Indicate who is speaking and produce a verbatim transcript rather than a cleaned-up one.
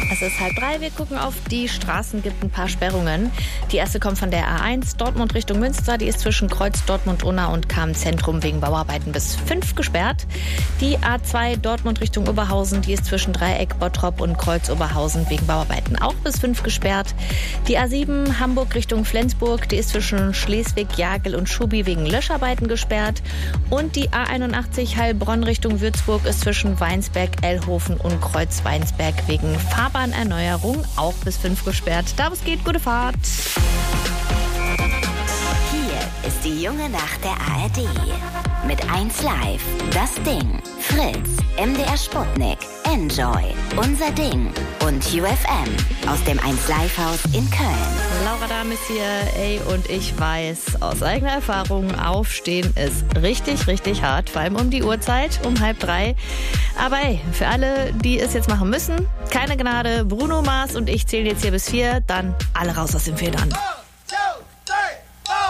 Speaker 1: Es ist halb drei, wir gucken auf die Straßen, gibt ein paar Sperrungen. Die erste kommt von der A eins, Dortmund Richtung Münster, die ist zwischen Kreuz Dortmund-Unna und Cham-Zentrum wegen Bauarbeiten bis fünf gesperrt. Die A zwei, Dortmund Richtung Oberhausen, die ist zwischen Dreieck Bottrop und Kreuz Oberhausen wegen Bauarbeiten auch bis fünf gesperrt. Die A sieben, Hamburg Richtung Flensburg, die ist zwischen Schleswig, Jagel und Schubi wegen Löscharbeiten gesperrt. Und die A einundachtzig, Heilbronn Richtung Würzburg, ist zwischen Weinsberg, Ellhofen und Kreuz Weinsberg wegen Fahrbahnerneuerung auch bis fünf gesperrt. Da wo es geht, gute Fahrt.
Speaker 2: Hier ist die junge Nacht der A R D. Mit eins Live, das Ding, Fritz, M D R Sputnik, Enjoy, Unser Ding und U F M aus dem eins Live Haus in Köln.
Speaker 1: Laura Dahm ist hier, ey, und ich weiß aus eigener Erfahrung, aufstehen ist richtig, richtig hart, vor allem um die Uhrzeit, um halb drei. Aber ey, für alle, die es jetzt machen müssen, keine Gnade. Bruno Mars und ich zählen jetzt hier bis vier, dann alle raus aus den Federn.